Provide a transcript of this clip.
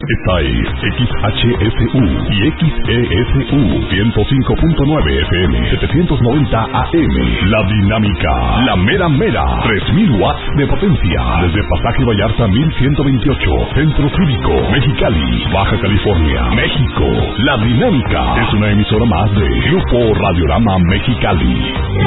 Esta es XHSU y XESU 105.9 FM 790 AM. La Dinámica, la mera mera, 3000 watts de potencia. Desde Pasaje Vallarta 1128, Centro Cívico, Mexicali, Baja California, México. La Dinámica es una emisora más de Grupo Radiorama Mexicali.